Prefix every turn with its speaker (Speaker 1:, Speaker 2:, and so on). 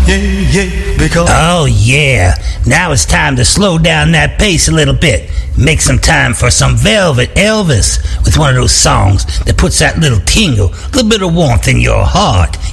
Speaker 1: yeah, because...
Speaker 2: Oh, yeah. Now it's time to slow down that pace a little bit. Make some time for some Velvet Elvis with one of those songs that puts that little tingle, a little bit of warmth in your heart.